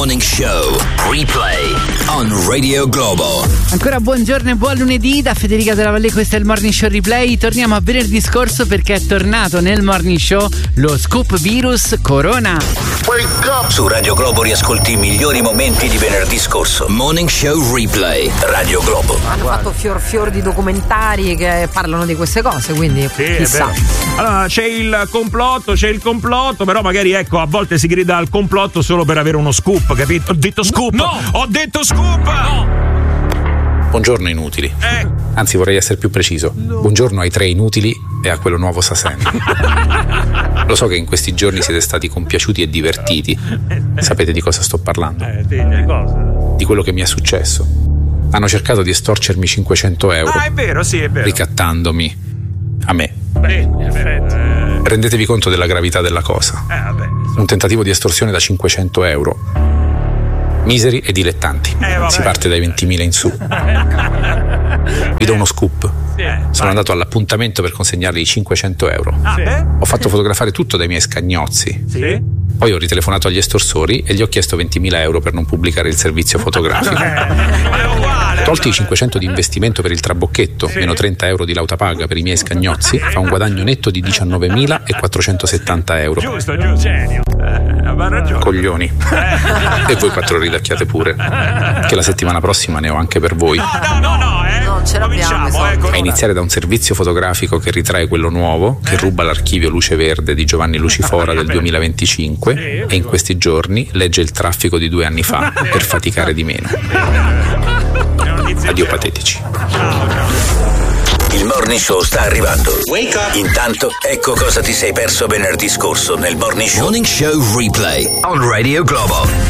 Morning Show Replay on Radio Globo. Ancora buongiorno e buon lunedì da Federica Della Valle, questo è il Morning Show Replay. Torniamo a venerdì scorso perché è tornato nel Morning Show lo scoop virus Corona. Wake up! Su Radio Globo riascolti i migliori momenti di venerdì scorso. Morning Show Replay, Radio Globo. Hanno fatto fior di documentari che parlano di queste cose, quindi sì, chissà. Allora c'è il complotto, però magari ecco, a volte si grida al complotto solo per avere uno scoop, capito? Ho detto scoop! No! Ho detto scoop! No! Buongiorno inutili. Anzi, vorrei essere più preciso. Buongiorno ai 3 inutili e a quello nuovo Sasen. Lo so che in questi giorni siete stati compiaciuti e divertiti. Sapete di cosa sto parlando? Di quello che mi è successo. Hanno cercato di estorcermi 500 euro. Ah, è vero, sì, è vero. Ricattandomi a me. In effetti. Rendetevi conto della gravità della cosa. Un tentativo di estorsione da 500 euro. Miseri e dilettanti. Si parte dai 20.000 in su. Vi do uno scoop. Sono andato all'appuntamento per consegnargli i 500 euro. Ho fatto fotografare tutto dai miei scagnozzi. Poi ho ritelefonato agli estorsori e gli ho chiesto 20.000 euro per non pubblicare il servizio fotografico. Tolti i 500 di investimento per il trabocchetto, meno 30 euro di lauta paga per i miei scagnozzi, fa un guadagno netto di 19.470 euro. Giusto, genio. Coglioni. E voi 4 ridacchiate pure, che la settimana prossima ne ho anche per voi. Non ce l'abbiamo. A iniziare da un servizio fotografico che ritrae quello nuovo, che ruba l'archivio Luce Verde di Giovanni Lucifora del 2025 e in questi giorni legge il traffico di 2 anni fa per faticare di meno. Addio patetici. Il Morning Show sta arrivando. Wake up! Intanto, ecco cosa ti sei perso venerdì scorso nel Morning Show Replay on Radio Globo.